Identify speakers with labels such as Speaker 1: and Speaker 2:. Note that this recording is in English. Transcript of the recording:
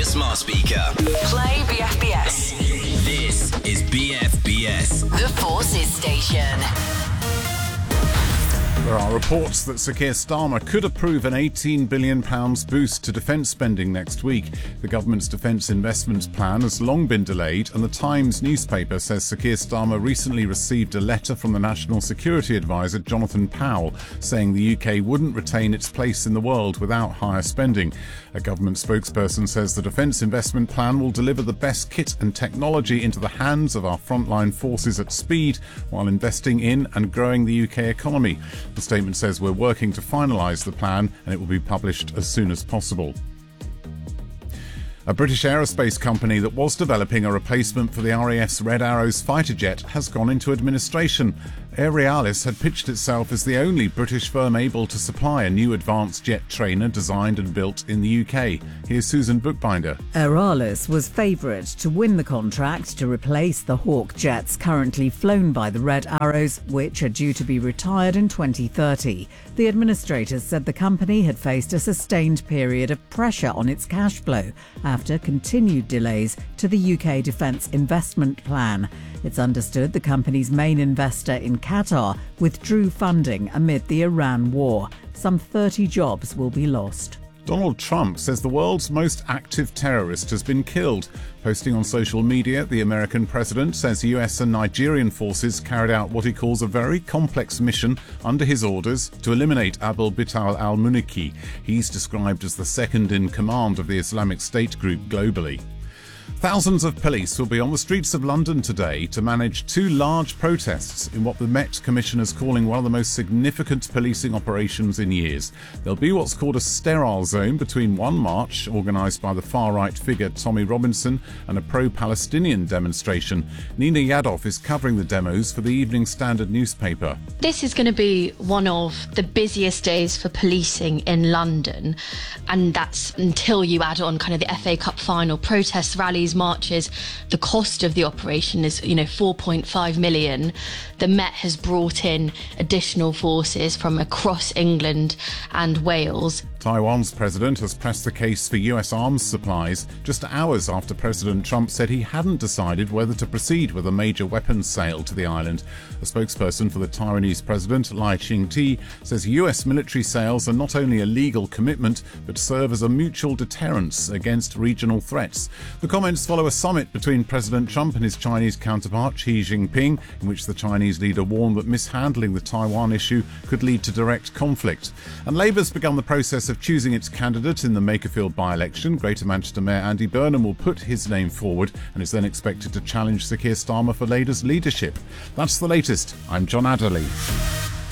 Speaker 1: smart speaker.
Speaker 2: Play BFBS.
Speaker 1: This is BFBS.
Speaker 2: The Forces Station.
Speaker 3: There are reports that Sir Keir Starmer could approve an £18 billion boost to defence spending next week. The government's defence investment plan has long been delayed, and the Times newspaper says Sir Keir Starmer recently received a letter from the National Security Advisor Jonathan Powell saying the UK wouldn't retain its place in the world without higher spending. A government spokesperson says the defence investment plan will deliver the best kit and technology into the hands of our frontline forces at speed while investing in and growing the UK economy. The statement says we're working to finalise the plan and it will be published as soon as possible. A British aerospace company that was developing a replacement for the RAF's Red Arrows fighter jet has gone into administration. Aerialis had pitched itself as the only British firm able to supply a new advanced jet trainer designed and built in the UK. Here's Susan Bookbinder.
Speaker 4: Aerialis was favourite to win the contract to replace the Hawk jets currently flown by the Red Arrows, which are due to be retired in 2030. The administrators said the company had faced a sustained period of pressure on its cash flow after continued delays to the UK Defence Investment Plan. It's understood the company's main investor in Qatar withdrew funding amid the Iran war. Some 30 jobs will be lost.
Speaker 3: Donald Trump says the world's most active terrorist has been killed. Posting on social media, the American president says US and Nigerian forces carried out what he calls a very complex mission under his orders to eliminate Abdel Bital al-Muniki. He's described as the second in command of the Islamic State group globally. Thousands of police will be on the streets of London today to manage two large protests in what the Met Commission is calling one of the most significant policing operations in years. There'll be what's called a sterile zone between one march, organised by the far-right figure Tommy Robinson, and a pro-Palestinian demonstration. Nina Yadov is covering the demos for the Evening Standard newspaper.
Speaker 5: This is going to be one of the busiest days for policing in London, and that's until you add on kind of the FA Cup final, protests, rallies, marches. The cost of the operation is, 4.5 million. The Met has brought in additional forces from across England and Wales.
Speaker 3: Taiwan's president has pressed the case for US arms supplies just hours after President Trump said he hadn't decided whether to proceed with a major weapons sale to the island. A spokesperson for the Taiwanese president, Lai Ching-te, says US military sales are not only a legal commitment but serve as a mutual deterrence against regional threats. The comments follow a summit between President Trump and his Chinese counterpart Xi Jinping, in which the Chinese leader warned that mishandling the Taiwan issue could lead to direct conflict. And Labour's begun the process of choosing its candidate in the Makerfield by-election. Greater Manchester Mayor Andy Burnham will put his name forward and is then expected to challenge Sir Keir Starmer for Labour's leadership. That's the latest. I'm John Adderley.